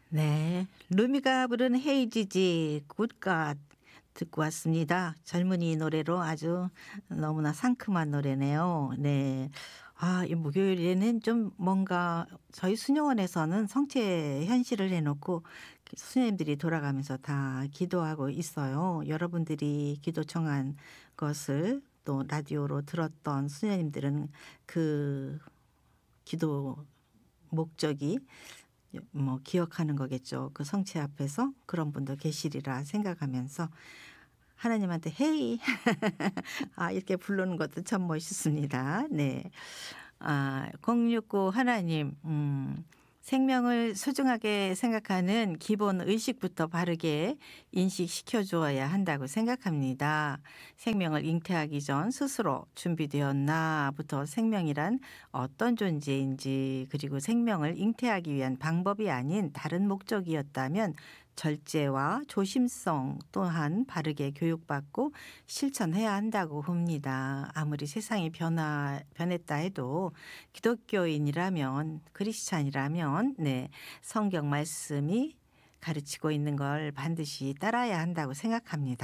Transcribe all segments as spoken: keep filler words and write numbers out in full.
네. 루미가 부른 헤이지지 굿갓 듣고 왔습니다. 젊은이 노래로 아주 너무나 상큼한 노래네요. 네. 아 이 목요일에는 좀 뭔가 저희 수녀원에서는 성체 현실을 해 놓고 수녀님들이 돌아가면서 다 기도하고 있어요. 여러분들이 기도 청한 것을 또 라디오로 들었던 수녀님들은 그 기도 목적이 뭐 기억하는 거겠죠. 그 성체 앞에서 그런 분도 계시리라 생각하면서 하나님한테 "헤이." 아 이렇게 부르는 것도 참 멋있습니다. 네. 아 공육구 하나님 음 생명을 소중하게 생각하는 기본 의식부터 바르게 인식시켜 주어야 한다고 생각합니다. 생명을 잉태하기 전 스스로 준비되었나부터 생명이란 어떤 존재인지 그리고 생명을 잉태하기 위한 방법이 아닌 다른 목적이었다면 절제와 조심성 또한 바르게 교육받고 실천해야 한다고 봅니다. 아무리 세상이 변화 변했다 해도 기독교인이라면 크리스찬이라면 네 성경 말씀이 가르치고 있는 걸 반드시 따라야 한다고 생각합니다.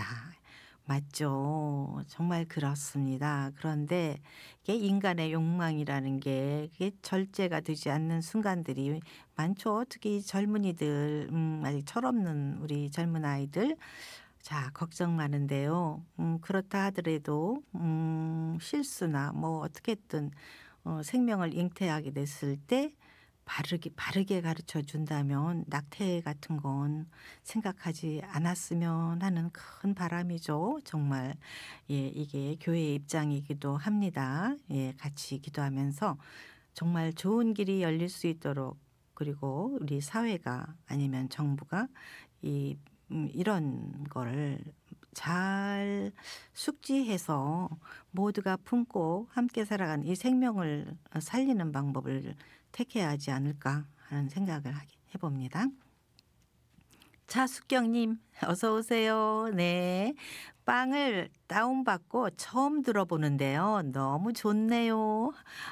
맞죠. 정말 그렇습니다. 그런데 이게 인간의 욕망이라는 게 그게 절제가 되지 않는 순간들이 많죠. 특히 젊은이들 음 아직 철없는 우리 젊은 아이들 자 걱정 많은데요. 음 그렇다 하더라도 음 실수나 뭐 어떻게든 어 생명을 잉태하게 됐을 때 바르게 바르게 가르쳐 준다면 낙태 같은 건 생각하지 않았으면 하는 큰 바람이죠. 정말 예 이게 교회의 입장이기도 합니다. 예 같이 기도하면서 정말 좋은 길이 열릴 수 있도록 그리고 우리 사회가 아니면 정부가 이 음 이런 거를 잘 숙지해서 모두가 품고 함께 살아가는 이 생명을 어 살리는 방법을 택해야 하지 않을까 하는 생각을 하게 해 봅니다. 차숙경님 어서 오세요. 네. 빵을 다운받고 처음 들어보는데요. 너무 좋네요.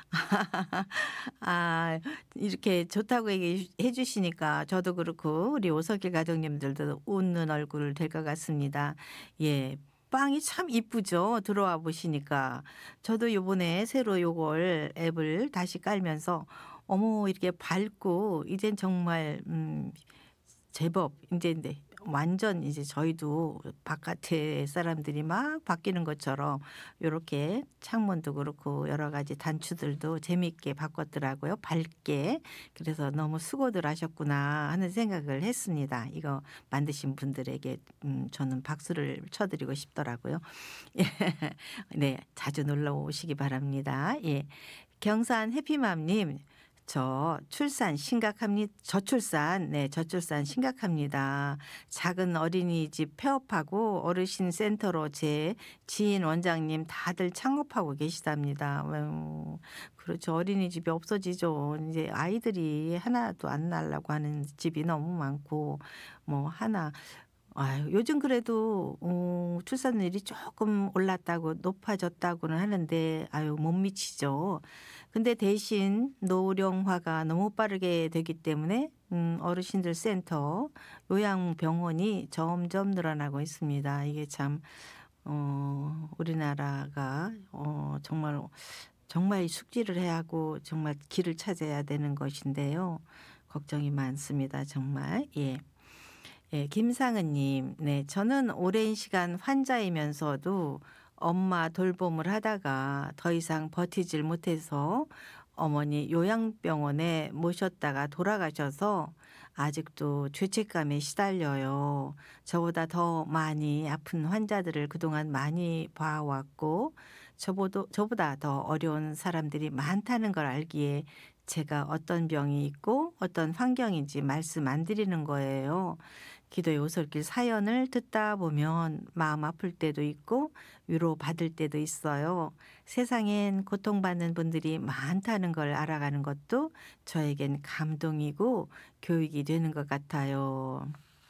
아 이렇게 좋다고 얘기해 주시니까 저도 그렇고 우리 오석길 가족님들도 웃는 얼굴 될 것 같습니다. 예. 빵이 참 이쁘죠. 들어와 보시니까. 저도 요번에 새로 요걸 앱을 다시 깔면서 어머 이렇게 밝고 이젠 정말 음 제법 인제 네 완전 이제 저희도 바깥에 사람들이 막 바뀌는 것처럼 요렇게 창문도 그렇고 여러 가지 단추들도 재미있게 바꿨더라고요 밝게. 그래서 '너무 수고들 하셨구나.' 하는 생각을 했습니다. 이거 만드신 분들에게 음 저는 박수를 쳐 드리고 싶더라고요. 예. 네. 자주 놀러 오시기 바랍니다. 예. 경산 해피맘님 저 출산 심각합니 저출산 네 저출산 심각합니다. 작은 어린이집 폐업하고 어르신 센터로 제 지인 원장님 다들 창업하고 계시답니다. 아유 그렇죠. 어린이집이 없어지죠. 인제 아이들이 하나도 안 낳으려고 하는 집이 너무 많고 뭐 하나 아유 요즘 그래도 어 출산율이 쪼끔 올랐다고 높아졌다고는 하는데 아유 못 미치죠. 근데 대신 노령화가 너무 빠르게 되기 때문에 음 어르신들 센터 요양병원이 점점 늘어나고 있습니다. 이게 참 어 우리나라가 어 정말, 정말 숙지를 해야 하고 정말 길을 찾아야 되는 것인데요. 걱정이 많습니다 정말. 예. 예 김상은 님. 네 저는 오랜 시간 환자이면서도 엄마 돌봄을 하다가 더 이상 버티질 못해서 어머니 요양병원에 모셨다가 돌아가셔서 아직도 죄책감에 시달려요. 저보다 더 많이 아픈 환자들을 그동안 많이 봐 왔고 저보도 저보다 더 어려운 사람들이 많다는 걸 알기에 제가 어떤 병이 있고 어떤 환경인지 말씀 안 드리는 거예요. 기도의 오솔길 사연을 듣다 보면 마음 아플 때도 있고 위로받을 때도 있어요. 세상엔 고통받는 분들이 많다는 걸 알아가는 것도 저에겐 감동이고 교육이 되는 것 같아요.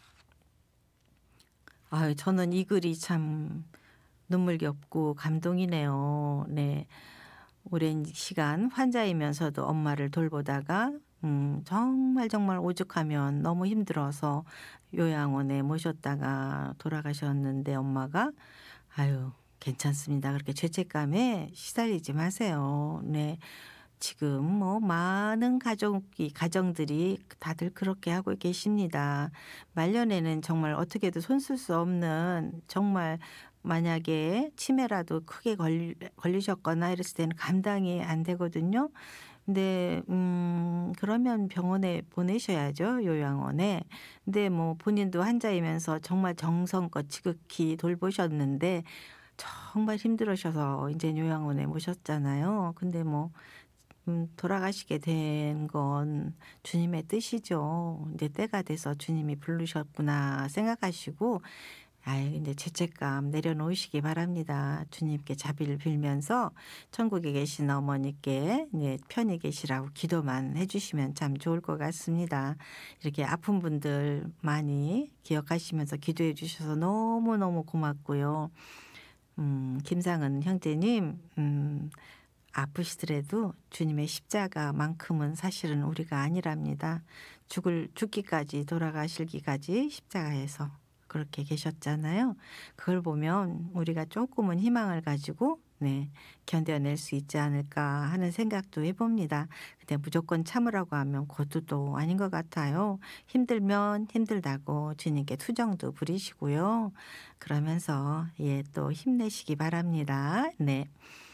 아유 저는 이 글이 참 눈물겹고 감동이네요. 네. 오랜 시간 환자이면서도 엄마를 돌보다가 음 정말, 정말 오죽하면 너무 힘들어서 요양원에 모셨다가 돌아가셨는데 엄마가 아유 괜찮습니다. 그렇게 죄책감에 시달리지 마세요. 네. 지금 뭐 많은 가족이 가정들이 다들 그렇게 하고 계십니다. 말년에는 정말 어떻게도 손 쓸 수 없는 정말 만약에 치매라도 크게 걸 걸리셨거나 이랬을 때는 감당이 안 되거든요. 근데 음 그러면 병원에 보내셔야죠, 요양원에. 근데 뭐 본인도 환자이면서 정말 정성껏 지극히 돌보셨는데 정말 힘들으셔서 인제 요양원에 모셨잖아요. 근데 뭐 음 돌아가시게 된 건 주님의 뜻이죠. 인제 '때가 돼서 주님이 부르셨구나.' 생각하시고 아이 인제 죄책감 내려놓으시기 바랍니다. 주님께 자비를 빌면서 천국에 계신 어머니께 네 편히 계시라고 기도만 해 주시면 참 좋을 것 같습니다. 이렇게 아픈 분들 많이 기억하시면서 기도해 주셔서 너무너무 고맙고요. 음 김상은 형제님 음 아프시더라도 주님의 십자가만큼은 사실은 우리가 아니랍니다. 죽을 죽기까지 돌아가시기까지 십자가에서 그렇게 계셨잖아요. 그걸 보면 우리가 조금은 희망을 가지고 네 견뎌낼 수 있지 않을까 하는 생각도 해 봅니다. 근데 무조건 참으라고 하면 그것도 아닌 것 같아요. 힘들면 힘들다고 주님께 투정도 부리시고요. 그러면서 예 또 힘내시기 바랍니다. 네.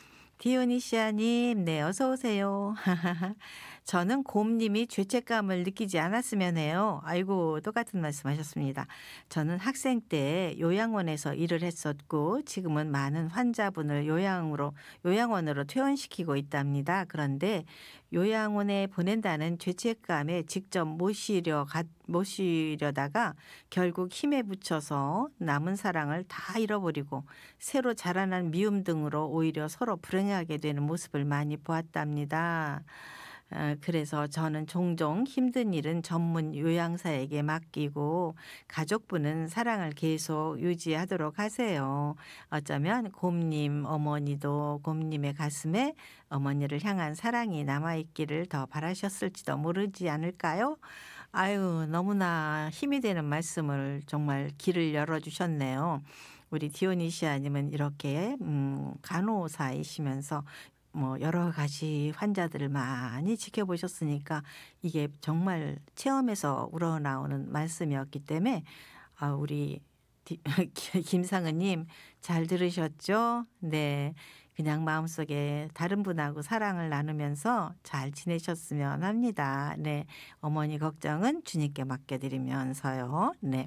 디오니시아님, 네, 어서 오세요. 저는 곰님이 죄책감을 느끼지 않았으면 해요. 아이고, 똑같은 말씀하셨습니다. 저는 학생 때 요양원에서 일을 했었고, 지금은 많은 환자분을 요양으로 요양원으로 퇴원시키고 있답니다. 그런데 요양원에 보낸다는 죄책감에 직접 모시려 가, 모시려다가 결국 힘에 부쳐서 남은 사랑을 다 잃어버리고 새로 자라난 미움 등으로 오히려 서로 불행하게 되는 모습을 많이 보았답니다. 어, 그래서 저는 종종 힘든 일은 전문 요양사에게 맡기고 가족분은 사랑을 계속 유지하도록 하세요. 어쩌면 곰님 어머니도 곰님의 가슴에 어머니를 향한 사랑이 남아있기를 더 바라셨을지도 모르지 않을까요? 아유, 너무나 힘이 되는 말씀을 정말 길을 열어주셨네요. 우리 디오니시아님은 이렇게 음, 간호사이시면서 뭐 여러 가지 환자들을 많이 지켜보셨으니까 이게 정말 체험에서 우러나오는 말씀이었기 때문에 아, 우리 디- 김상은님 잘 들으셨죠? 네. 그냥 마음속에 다른 분하고 사랑을 나누면서 잘 지내셨으면 합니다. 네. 어머니 걱정은 주님께 맡겨드리면서요. 네.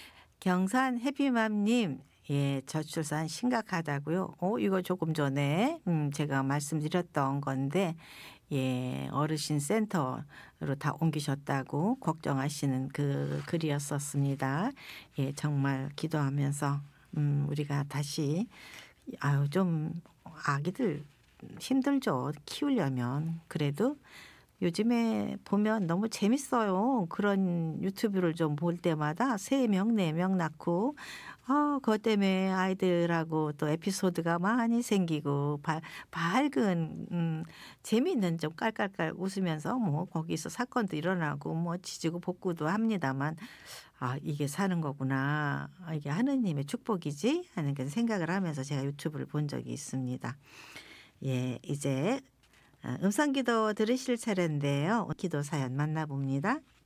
경산 해피맘님, 예, 저출산 심각하다고요. 어, 이거 조금 전에 음, 제가 말씀드렸던 건데, 예, 어르신 센터로 다 옮기셨다고 걱정하시는 그 글이었었습니다. 예, 정말 기도하면서 음, 우리가 다시 아유 좀 아기들 힘들죠. 키우려면. 그래도 요즘에 보면 너무 재밌어요. 그런 유튜브를 좀 볼 때마다 세 명, 네 명 낳고 아 그것 때문에 아이들하고 또 에피소드가 많이 생기고 바 밝은 음 재미있는 좀 깔깔깔 웃으면서 뭐 거기서 사건도 일어나고 뭐 지지고 볶고도 합니다만 '아 이게 사는 거구나. 아 이게 하느님의 축복이지.' 하는 그런 생각을 하면서 제가 유튜브를 본 적이 있습니다. 예 이제 아 음성기도 들으실 차례인데요. 기도 사연 만나봅니다.